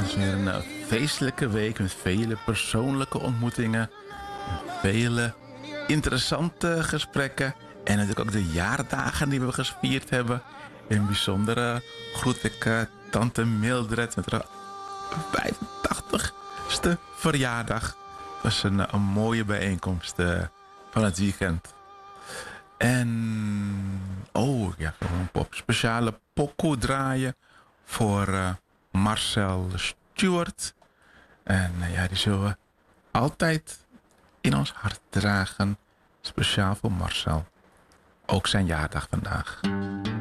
Het is weer een feestelijke week met vele persoonlijke ontmoetingen. Vele interessante gesprekken. En natuurlijk ook de jaardagen die we gevierd hebben. In het bijzonder groet ik tante Mildred met haar 85ste verjaardag. Het was een mooie bijeenkomst van het weekend. En oh ja, een speciale pokoe draaien voor Marcel Stewart. En ja, die zullen we altijd in ons hart dragen. Speciaal voor Marcel. Ook zijn jaardag vandaag.